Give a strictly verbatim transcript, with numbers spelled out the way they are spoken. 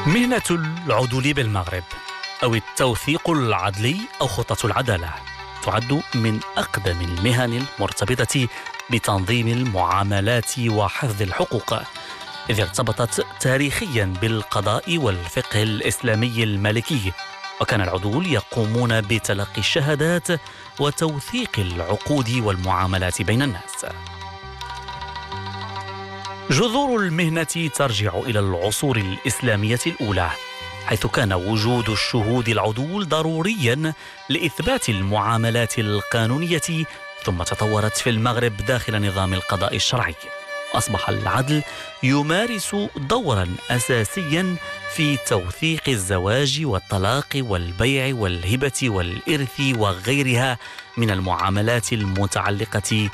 مهنة العدول بالمغرب أو التوثيق العدلي أو خطة العدالة تعد من أقدم المهن المرتبطة بتنظيم المعاملات وحفظ الحقوق، إذ ارتبطت تاريخيا بالقضاء والفقه الإسلامي المالكي، وكان العدول يقومون بتلقي الشهادات وتوثيق العقود والمعاملات بين الناس. جذور المهنة ترجع إلى العصور الإسلامية الأولى، حيث كان وجود الشهود العدول ضروريا لإثبات المعاملات القانونية، ثم تطورت في المغرب داخل نظام القضاء الشرعي. أصبح العدل يمارس دورا أساسيا في توثيق الزواج والطلاق والبيع والهبة والإرث وغيرها من المعاملات المتعلقة